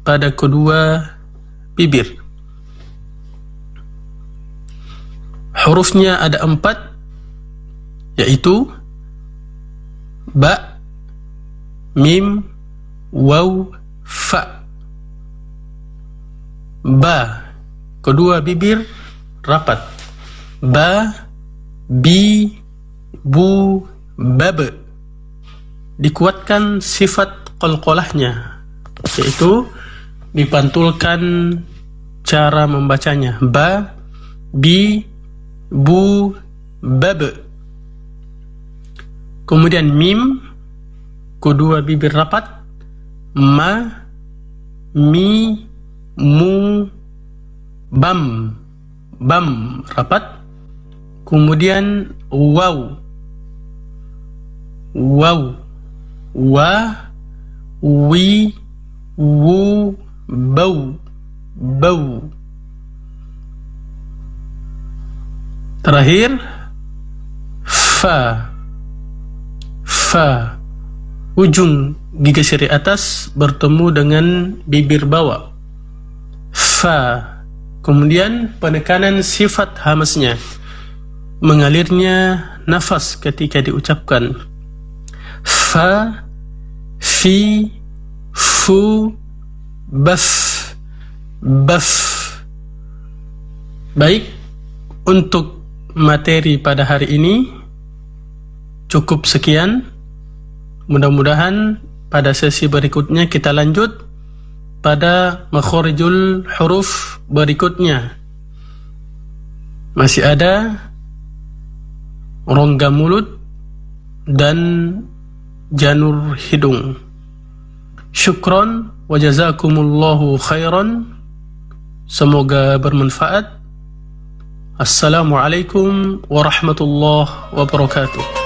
pada kedua bibir. Hurufnya ada 4, yaitu ba, mim, waw, fa. Ba, kedua bibir rapat. Ba, bi, bu, bab. Dikuatkan sifat qalqalahnya, yaitu dipantulkan cara membacanya. Ba, bi, bu, bab. Kemudian mim, kedua bibir rapat. Ma, mi, mu, bam. Bam rapat. Kemudian waw. Waw. Wa, wi, wu, baw. Baw. Terakhir fa. Fa, ujung gigi seri atas bertemu dengan bibir bawah. Fa. Kemudian penekanan sifat hamasnya, mengalirnya nafas ketika diucapkan. Fa, fi, fu, baf, baf. Baik, untuk materi pada hari ini cukup sekian. Mudah-mudahan pada sesi berikutnya kita lanjut pada makhorijul huruf berikutnya. Masih ada rongga mulut dan janur hidung. Syukron wa jazakumullahu khairan. Semoga bermanfaat. Assalamualaikum warahmatullahi wabarakatuh.